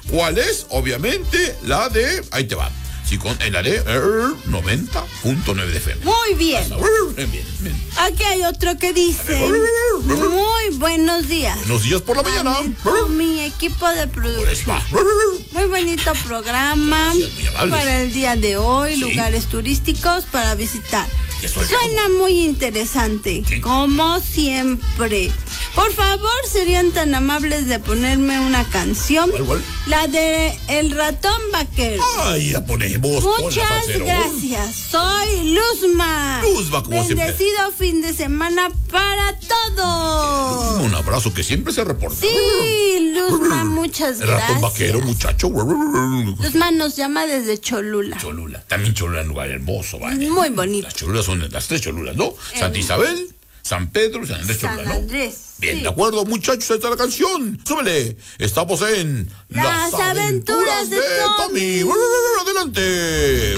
¿Cuál es? Obviamente la de... Ahí te va. Sí, en la de 90.9 de FM. Muy bien. Bien. Aquí hay otro que dice: muy buenos días. Buenos días por la mañana. Con mi equipo de producción. Muy bonito programa. Para el día de hoy, sí. Lugares turísticos para visitar. Suena muy interesante, ¿sí? Como siempre. Por favor, serían tan amables de ponerme una canción. ¿Cuál? La de El Ratón Vaquero. Ay, la ponemos. Muchas gracias. Soy Luzma. Luzma, como bendecido siempre. Fin de semana para todos. Un abrazo que siempre se reporta. Sí, Luzma, muchas gracias. El Ratón Vaquero, muchacho. Luzma nos llama desde Cholula. También Cholula es un lugar hermoso, vale. Muy bonito. Las Cholulas son las 3 Cholulas, ¿no? Santa Isabel, San Pedro y San Andrés Cholula, ¿no? Bien, sí. De acuerdo, muchachos, ahí está la canción. Súbele. Estamos en Las aventuras de Tommy.